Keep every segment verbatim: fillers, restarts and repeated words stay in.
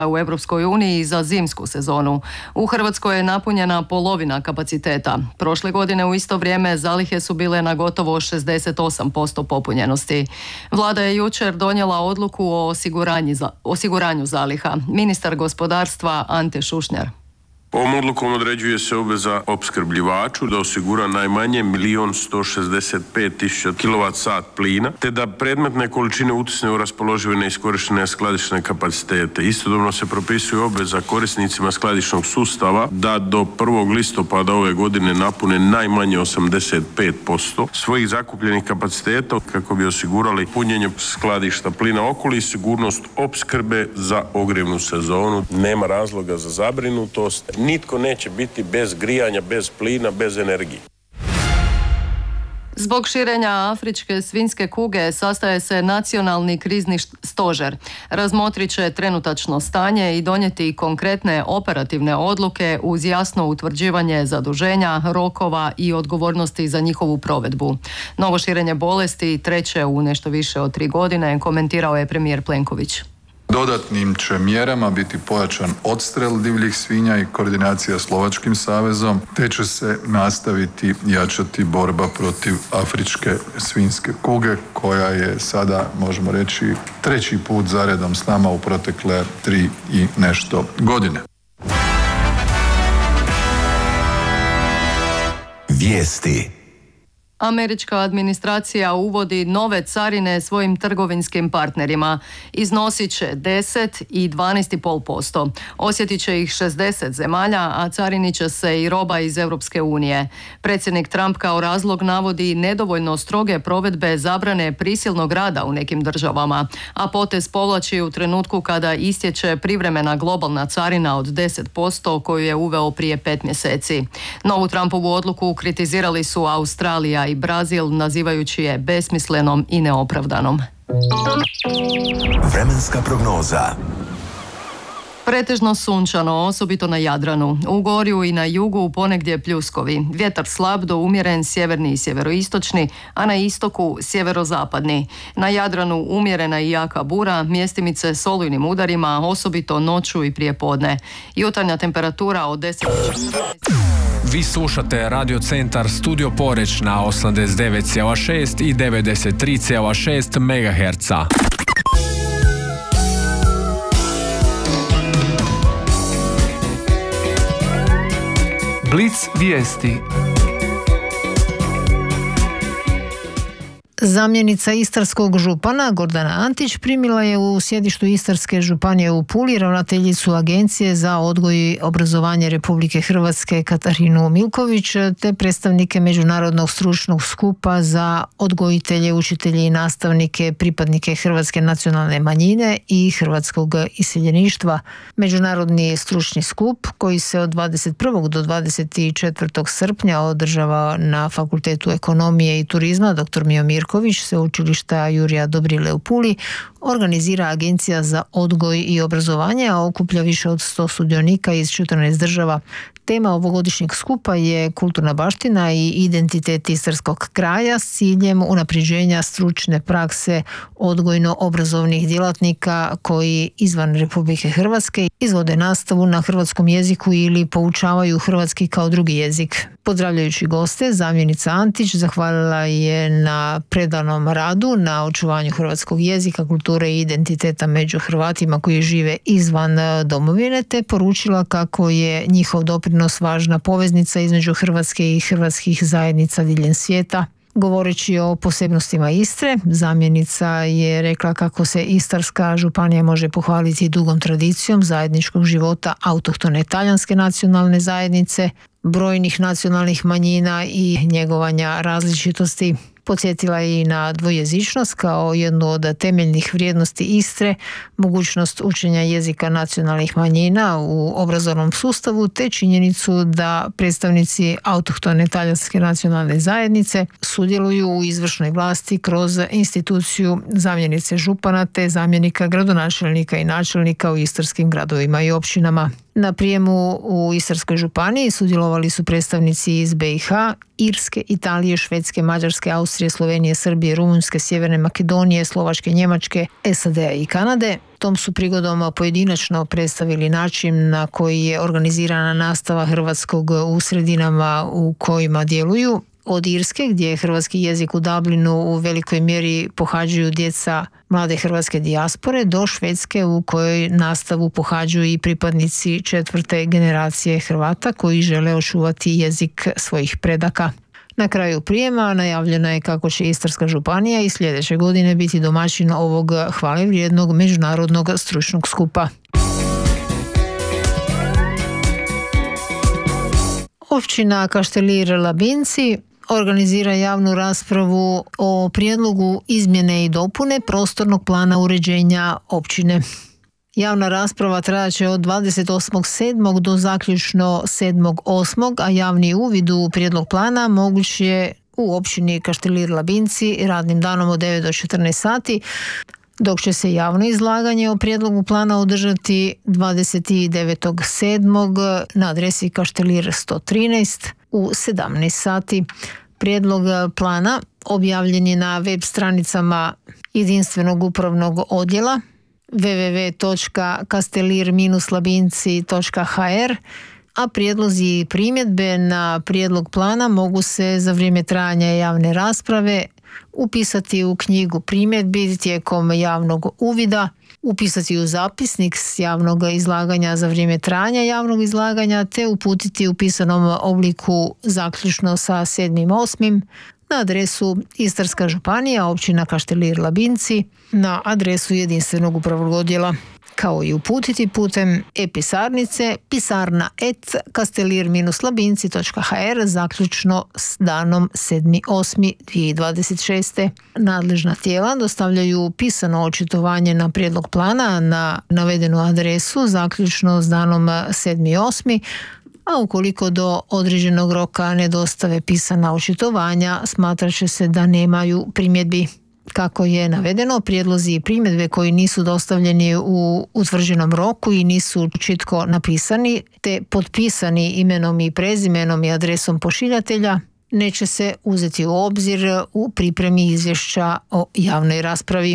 u Europskoj uniji za zimsku sezonu. U Hrvatskoj je napunjena polovina kapaciteta. Prošle godine u isto vrijeme zalihe su bile na gotovo šezdeset osam posto popunjenosti. Vlada je jučer donijela odluku o osiguranju zaliha. Ministar gospodarstva Ante Šušnjar. Ovom odlukom određuje se obveza opskrbljivaču da osigura najmanje milion sto šezdeset pet tisuća kilovat sat plina, te da predmetne količine utisne u raspoložive neiskorištene skladišne kapacitete. Istodobno se propisuje obveza korisnicima skladišnog sustava da do prvog listopada ove godine napune najmanje osamdeset pet posto svojih zakupljenih kapaciteta kako bi osigurali punjenje skladišta plina Okoli i sigurnost opskrbe za ogrjevnu sezonu. Nema razloga za zabrinutost. Nitko neće biti bez grijanja, bez plina, bez energije. Zbog širenja afričke svinjske kuge sastaje se nacionalni krizni stožer. Razmotrit će trenutačno stanje i donijeti konkretne operativne odluke uz jasno utvrđivanje zaduženja, rokova i odgovornosti za njihovu provedbu. Novo širenje bolesti treće u nešto više od tri godine, komentirao je premijer Plenković. Dodatnim će mjerama biti pojačan odstrel divljih svinja i koordinacija s Lovačkim savezom, te će se nastaviti jačati borba protiv afričke svinjske kuge, koja je sada, možemo reći, treći put zaredom s nama u protekle tri i nešto godine. Vijesti. Američka administracija uvodi nove carine svojim trgovinskim partnerima. Iznosit će deset i dvanaest zarez pet posto. Osjetit će ih šezdeset zemalja, a carinit će se i roba iz Europske unije. Predsjednik Trump kao razlog navodi nedovoljno stroge provedbe zabrane prisilnog rada u nekim državama, a potez povlači u trenutku kada istječe privremena globalna carina od deset posto koju je uveo prije pet mjeseci. Novu Trumpovu odluku kritizirali su Australija i Brazil, nazivajući je besmislenom i neopravdanom. Vremenska prognoza. Pretežno sunčano, osobito na Jadranu. U Gorju i na jugu ponegdje pljuskovi. Vjetar slab do umjeren sjeverni i sjeveroistočni, a na istoku sjeverozapadni. Na Jadranu umjerena i jaka bura, mjestimice s olujnim udarima, osobito noću i prije podne. Jutarnja temperatura od deset do četrnaest. Vi slušate Radio Centar Studio Poreć na osamdeset devet zarez šest i devedeset tri zarez šest megaherca. Blic vijesti. Zamjenica istarskog župana Gordana Antić primila je u sjedištu Istarske županije u Puli ravnateljicu Agencije za odgoj i obrazovanje Republike Hrvatske Katarinu Milković te predstavnike Međunarodnog stručnog skupa za odgojitelje, učitelje i nastavnike, pripadnike hrvatske nacionalne manjine i hrvatskog iseljeništva. Međunarodni stručni skup koji se od dvadeset prvog do dvadeset četvrtog srpnja održava na Fakultetu ekonomije i turizma dr. Mio Mirković sveučilišta Jurija Dobrile u Puli organizira Agencija za odgoj i obrazovanje, a okuplja više od sto sudionika iz četrnaest država. Tema ovogodišnjeg skupa je kulturna baština i identitet istarskog kraja s ciljem unapređenja stručne prakse odgojno-obrazovnih djelatnika koji izvan Republike Hrvatske izvode nastavu na hrvatskom jeziku ili poučavaju hrvatski kao drugi jezik. Pozdravljajući goste, zamjenica Antić zahvalila je na predanom radu, na očuvanju hrvatskog jezika, kulture i identiteta među Hrvatima koji žive izvan domovine, te poručila kako je njihov doprinos važna poveznica između Hrvatske i hrvatskih zajednica diljem svijeta. Govoreći o posebnostima Istre, zamjenica je rekla kako se Istarska županija može pohvaliti dugom tradicijom zajedničkog života autohtone talijanske nacionalne zajednice, brojnih nacionalnih manjina i njegovanja različitosti. Podsjetila je i na dvojezičnost kao jednu od temeljnih vrijednosti Istre, mogućnost učenja jezika nacionalnih manjina u obrazovnom sustavu, te činjenicu da predstavnici autohtone talijanske nacionalne zajednice sudjeluju u izvršnoj vlasti kroz instituciju zamjenice župana te zamjenika gradonačelnika i načelnika u istarskim gradovima i općinama. Na prijemu u Istarskoj županiji sudjelovali su predstavnici iz be i ha, Irske, Italije, Švedske, Mađarske, Austrije, Slovenije, Srbije, Rumunjske, Sjeverne Makedonije, Slovačke, Njemačke, es a de-a i Kanade. Tom su prigodom pojedinačno predstavili način na koji je organizirana nastava hrvatskog u sredinama u kojima djeluju. Od Irske, gdje je hrvatski jezik u Dublinu u velikoj mjeri pohađaju djeca mlade hrvatske dijaspore, do Švedske u kojoj nastavu pohađaju i pripadnici četvrte generacije Hrvata koji žele očuvati jezik svojih predaka. Na kraju prijema najavljeno je kako će Istarska županija i sljedeće godine biti domaćin ovog hvalevrijednog međunarodnog stručnog skupa. Općina Kaštelir Labinci organizira javnu raspravu o prijedlogu izmjene i dopune prostornog plana uređenja općine. Javna rasprava trajaće od dvadeset osmog sedmog do zaključno sedmog osmog, a javni uvid u prijedlog plana moguć je u općini Kaštelir Labinci radnim danom od devet do četrnaest sati, dok će se javno izlaganje o prijedlogu plana održati dvadeset devetog sedmog na adresi Kaštelir sto trinaest u sedamnaest sati. Prijedlog plana objavljen je na web stranicama jedinstvenog upravnog odjela w w w točka kastelir labinci točka h r, a prijedlozi i primjedbe na prijedlog plana mogu se za vrijeme trajanja javne rasprave upisati u knjigu primjedbi tijekom javnog uvida, upisati u zapisnik s javnog izlaganja za vrijeme trajanja javnog izlaganja te uputiti u pisanom obliku zaključno sa sedmog osmog na adresu Istarska županija, općina Kaštelir Labinci, na adresu jedinstvenog upravnog odjela, kao i uputiti putem e-pisarnice pisarna et kastelir labinci točka h r zaključno s danom sedmog osmog dvije tisuće dvadeset šeste. Nadležna tijela dostavljaju pisano očitovanje na prijedlog plana na navedenu adresu zaključno s danom sedmog osmog, a ukoliko do određenog roka ne dostave pisana očitovanja, smatrat će se da nemaju primjedbi. Kako je navedeno, prijedlozi i primjedbe koji nisu dostavljeni u utvrđenom roku i nisu čitko napisani, te potpisani imenom i prezimenom i adresom pošiljatelja, neće se uzeti u obzir u pripremi izvješća o javnoj raspravi.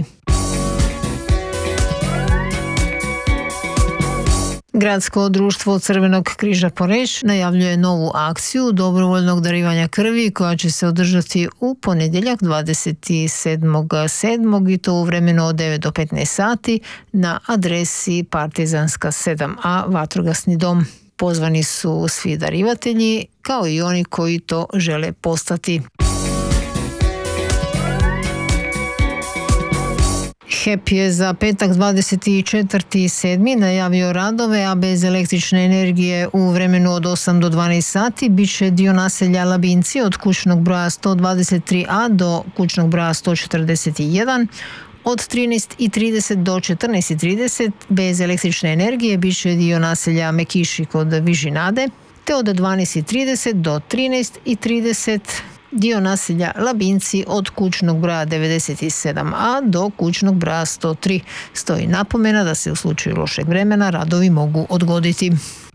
Gradsko društvo Crvenog križa Poreč najavljuje novu akciju dobrovoljnog darivanja krvi koja će se održati u ponedjeljak dvadeset sedmog sedmog i to u vremenu od devet do petnaest sati na adresi Partizanska sedam a Vatrogasni dom. Pozvani su svi darivatelji kao i oni koji to žele postati. H E P je za petak dvadeset četvrtog sedmog najavio radove, a bez električne energije u vremenu od osam do dvanaest sati bit će dio naselja Labinci od kućnog broja sto dvadeset tri a do kućnog broja sto četrdeset jedan. Od trinaest i trideset do četrnaest i trideset bez električne energije bit će dio naselja Mekiši kod Vižinade, te od dvanaest i trideset do trinaest i trideset dio naselja Labinci od kućnog broja devedeset sedam a do kućnog broja sto tri. Stoji napomena da se u slučaju lošeg vremena radovi mogu odgoditi.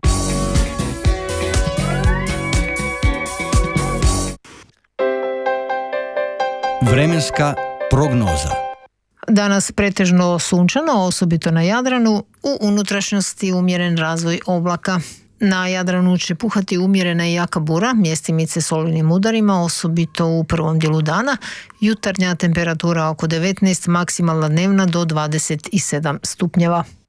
Vremenska prognoza. Danas pretežno sunčano, osobito na Jadranu, u unutrašnjosti umjeren razvoj oblaka. Na Jadranu će puhati umjerena i jaka bura, mjestimice s olujnim udarima, osobito u prvom dijelu dana. Jutarnja temperatura oko devetnaest, maksimalna dnevna do dvadeset sedam stupnjeva.